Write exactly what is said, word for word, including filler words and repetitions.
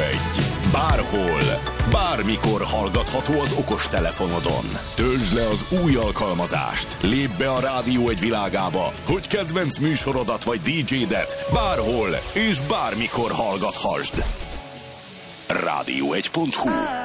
egy. Bárhol, bármikor hallgatható az okostelefonodon. Töltsd le az új alkalmazást. Lépj be a Rádió egy világába, hogy kedvenc műsorodat vagy dé dzsédet bárhol és bármikor hallgathasd. rádió egy pont hu